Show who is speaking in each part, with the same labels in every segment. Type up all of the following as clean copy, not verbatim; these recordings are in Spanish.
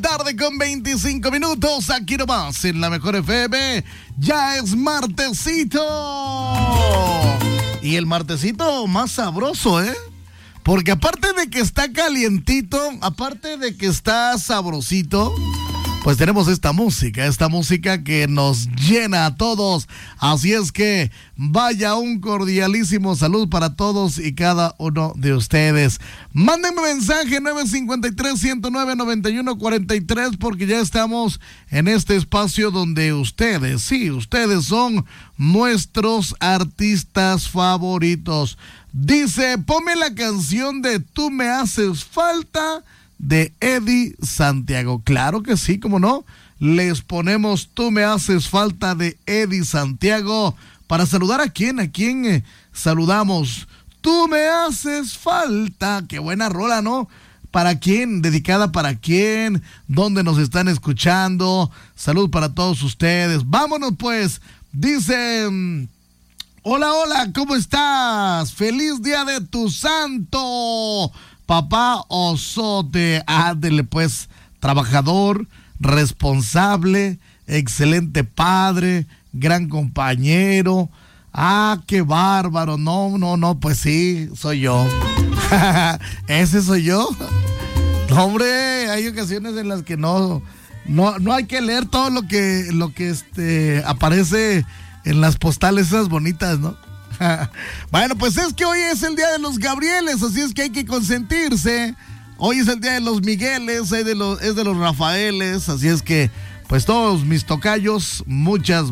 Speaker 1: Tarde con 25 minutos, aquí nomás en la Mejor FM. Ya es martesito. Y el martesito más sabroso, porque aparte de que está calientito, aparte de que está sabrosito, pues tenemos esta música que nos llena a todos. Así es que vaya un cordialísimo salud para todos y cada uno de ustedes. Mándenme mensaje 953-109-9143 porque ya estamos en este espacio donde ustedes son nuestros artistas favoritos. Dice, ponme la canción de Tú me haces falta de Eddie Santiago. Claro que sí, cómo no. Les ponemos Tú me haces falta de Eddie Santiago. Para saludar a quién saludamos. Tú me haces falta. Qué buena rola, ¿no? ¿Para quién? ¿Dedicada para quién? ¿Dónde nos están escuchando? Salud para todos ustedes. Vámonos pues. Dice, hola, ¿cómo estás? Feliz día de tu santo. Papá Osote, ándele pues, trabajador, responsable, excelente padre, gran compañero. Qué bárbaro, no, pues sí, soy yo. Ese soy yo. No, hombre, hay ocasiones en las que no hay que leer todo lo que aparece en las postales esas bonitas, ¿no? Bueno, pues es que hoy es el día de los Gabrieles, así es que hay que consentirse. Hoy es el día de los Migueles, es de los Rafaeles, así es que, pues todos mis tocayos, muchas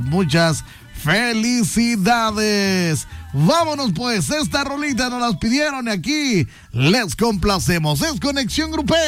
Speaker 1: felicidades. Vámonos pues, esta rolita nos las pidieron y aquí les complacemos. Es Conexión Grupera.